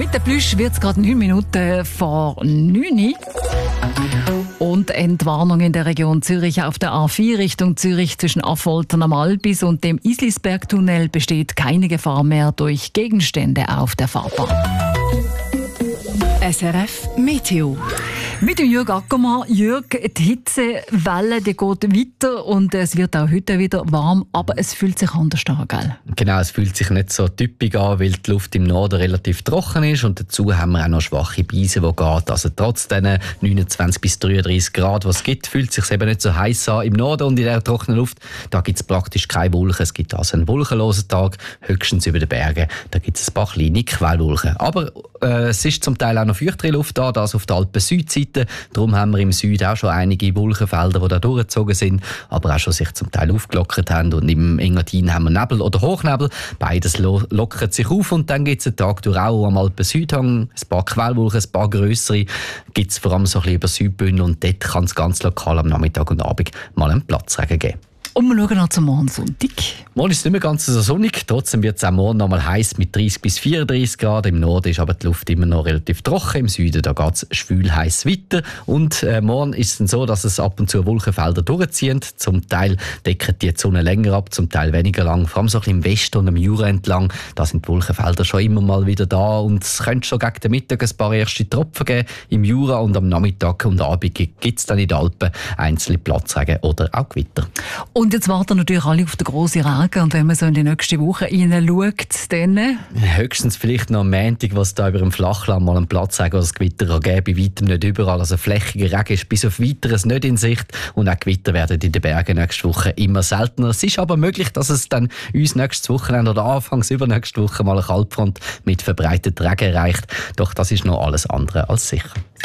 Mit der Plüsch wird es gerade 9 Minuten vor 9 Uhr. Und Entwarnung in der Region Zürich auf der A4 Richtung Zürich zwischen Affoltern am Albis und dem Islisbergtunnel besteht keine Gefahr mehr durch Gegenstände auf der Fahrbahn. SRF Meteo. Mit dem Jürg Ackermann. Jürg, die Hitzewelle die geht weiter und es wird auch heute wieder warm, aber es fühlt sich anders an, gell? Genau, es fühlt sich nicht so typisch an, weil die Luft im Norden relativ trocken ist und dazu haben wir auch noch schwache Brise, die geht. Also trotz diesen 29 bis 33 Grad, was es gibt, fühlt es sich eben nicht so heiß an. Im Norden und in der trockenen Luft, da gibt es praktisch keine Wolken. Es gibt also einen wolkenlosen Tag, höchstens über den Bergen. Da gibt es ein paar kleine Quellwolken. Aber es ist zum Teil auch noch feuchtere Luft da, das auf der Alpen-Südseite. Darum haben wir im Süden auch schon einige Wolkenfelder, die da durchgezogen sind, aber auch schon sich zum Teil aufgelockert haben. Und im Engadin haben wir Nebel oder Hochnebel. Beides lockert sich auf und dann gibt es einen Tag durch auch am Alpen-Südhang. Ein paar Quellwolken, ein paar grössere. Gibt es vor allem so ein bisschen über Südbündel und dort kann es ganz lokal am Nachmittag und Abend mal einen Platzregen geben. Und wir schauen noch zum Morgensonntag. Morgen ist es nicht mehr ganz so sonnig, trotzdem wird es auch morgen noch mal heiß mit 30 bis 34 Grad. Im Norden ist aber die Luft immer noch relativ trocken, im Süden da geht es schwül heiß weiter. Und morgen ist es dann so, dass es ab und zu Wolkenfelder durchziehen. Zum Teil decken die Sonne länger ab, zum Teil weniger lang. Vor allem so ein bisschen im Westen und am Jura entlang, da sind die Wolkenfelder schon immer mal wieder da. Und es könnte schon gegen den Mittag ein paar erste Tropfen geben im Jura und am Nachmittag und Abend gibt es dann in den Alpen einzelne Platzregen oder auch Gewitter. Und jetzt warten natürlich alle auf den grossen Regen. Und wenn man so in die nächste Woche hineinschaut, dann... Höchstens vielleicht noch am Montag, was da über dem Flachland mal einen Platzregen oder ein Gewitter geben, bei weitem nicht überall. Also flächiger Regen ist bis auf Weiteres nicht in Sicht. Und auch Gewitter werden in den Bergen nächste Woche immer seltener. Es ist aber möglich, dass es dann uns nächstes Wochenende oder anfangs übernächste Woche mal eine Kaltfront mit verbreitetem Regen erreicht. Doch das ist noch alles andere als sicher.